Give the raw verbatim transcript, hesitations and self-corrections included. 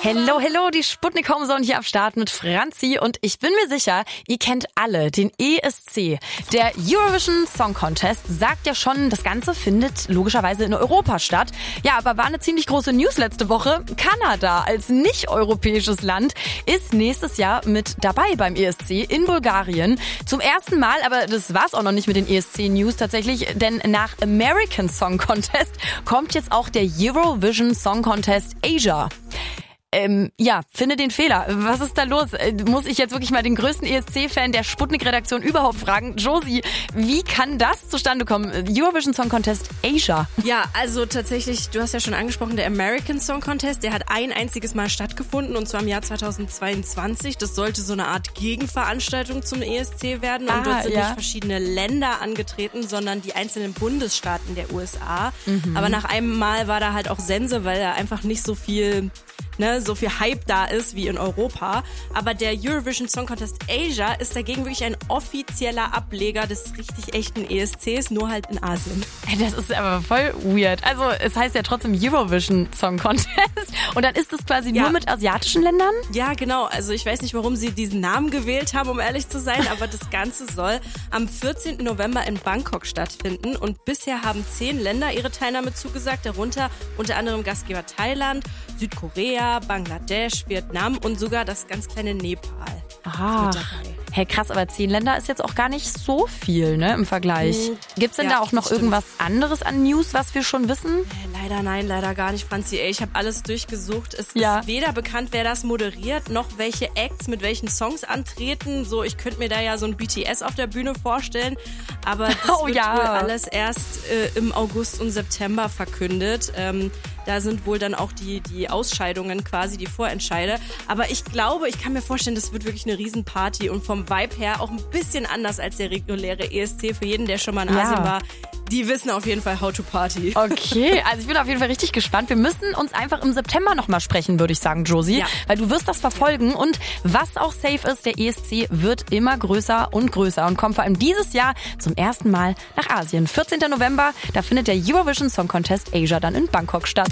Hello, hello, die Sputnik Homezone hier am Start mit Franzi und ich bin mir sicher, ihr kennt alle den E S C. Der Eurovision Song Contest sagt ja schon, das Ganze findet logischerweise in Europa statt. Ja, aber war eine ziemlich große News letzte Woche. Kanada als nicht-europäisches Land ist nächstes Jahr mit dabei beim E S C in Bulgarien. Zum ersten Mal, aber das war's auch noch nicht mit den E S C-News tatsächlich, denn nach American Song Contest kommt jetzt auch der Eurovision Song Contest Asia. Ähm, ja, finde den Fehler. Was ist da los? Äh, muss ich jetzt wirklich mal den größten E S C-Fan der Sputnik-Redaktion überhaupt fragen? Josie, wie kann das zustande kommen? Eurovision Song Contest Asia. Ja, also tatsächlich, du hast ja schon angesprochen, der American Song Contest, der hat ein einziges Mal stattgefunden und zwar im Jahr zweitausendzweiundzwanzig. Das sollte so eine Art Gegenveranstaltung zum E S C werden und Ah, dort sind ja. nicht verschiedene Länder angetreten, sondern die einzelnen Bundesstaaten der U S A. Mhm. Aber nach einem Mal war da halt auch Sense, weil da einfach nicht so viel... Ne, so viel Hype da ist wie in Europa. Aber der Eurovision Song Contest Asia ist dagegen wirklich ein offizieller Ableger des richtig echten E S Cs, nur halt in Asien. Das ist aber voll weird. Also es heißt ja trotzdem Eurovision Song Contest und dann ist es quasi Ja. nur mit asiatischen Ländern? Ja, genau. Also ich weiß nicht, warum sie diesen Namen gewählt haben, um ehrlich zu sein, aber das Ganze soll am vierzehnten November in Bangkok stattfinden und bisher haben zehn Länder ihre Teilnahme zugesagt, darunter unter anderem Gastgeber Thailand, Südkorea, Bangladesch, Vietnam und sogar das ganz kleine Nepal. Aha. Mit dabei. Hey, krass, aber zehn Länder ist jetzt auch gar nicht so viel, ne, im Vergleich. Mhm. Gibt's denn Ja, da auch noch das stimmt. irgendwas anderes an News, was wir schon wissen? Leider nein, leider gar nicht, Franzi. Ey, ich habe alles durchgesucht. Es Ja. ist weder bekannt, wer das moderiert, noch welche Acts mit welchen Songs antreten. So, ich könnte mir da ja so ein B T S auf der Bühne vorstellen. Aber das Oh wird ja. wohl alles erst äh, im August und September verkündet. Ähm, da sind wohl dann auch die, die Ausscheidungen quasi, die Vorentscheide. Aber ich glaube, ich kann mir vorstellen, das wird wirklich eine Riesenparty und vom Vibe her auch ein bisschen anders als der reguläre E S C. Für jeden, der schon mal in Ja. Asien war, die wissen auf jeden Fall how to party. Okay, also ich bin auf jeden Fall richtig gespannt. Wir müssen uns einfach im September nochmal sprechen, würde ich sagen, Josie. Ja. Weil du wirst das verfolgen. Und was auch safe ist, der E S C wird immer größer und größer und kommt vor allem dieses Jahr zum ersten Mal nach Asien. vierzehnten November, da findet der Eurovision Song Contest Asia dann in Bangkok statt.